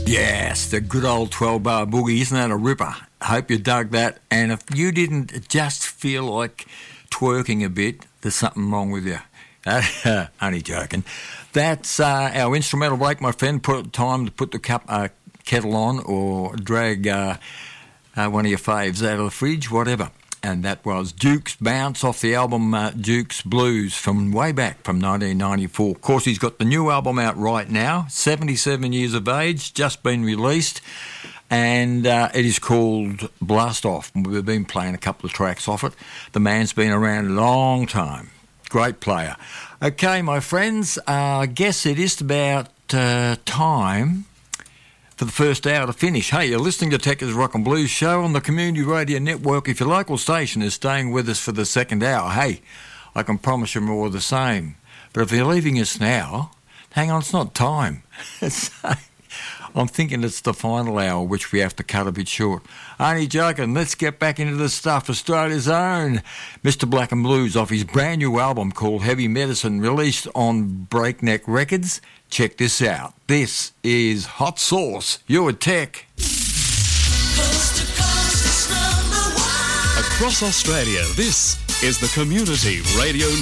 Yes, the good old 12-bar boogie. Isn't that a ripper? Hope you dug that. And if you didn't just feel like twerking a bit, there's something wrong with you. Only joking. That's our instrumental break, my friend. Time to put the kettle on or drag one of your faves out of the fridge, whatever. And that was Duke's Bounce off the album Duke's Blues from way back from 1994. Of course, he's got the new album out right now, 77 years of age, just been released, and it is called Blast Off. We've been playing a couple of tracks off it. The man's been around a long time. Great player. Okay, my friends, I guess it is about time for the first hour to finish. Hey, you're listening to Techers Rock and Blues Show on the Community Radio Network. If your local station is staying with us for the second hour, hey, I can promise you more of the same. But if you're leaving us now, hang on, it's not time. I'm thinking it's the final hour, which we have to cut a bit short. Only joking, let's get back into the stuff. Australia's own Mr. Black and Blues off his brand new album called Heavy Medicine, released on Breakneck Records. Check this out. This is Hot Sauce. You're a Tech. Coast to coast, it's #1. Across Australia, this is the Community Radio